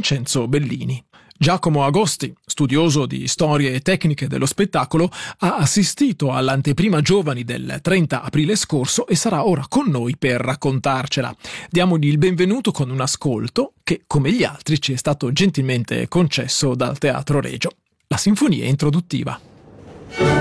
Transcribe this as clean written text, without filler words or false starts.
Vincenzo Bellini. Giacomo Agosti, studioso di storie e tecniche dello spettacolo, ha assistito all'anteprima giovani del 30 aprile scorso e sarà ora con noi per raccontarcela. Diamogli il benvenuto con un ascolto che, come gli altri, ci è stato gentilmente concesso dal Teatro Regio. La sinfonia introduttiva.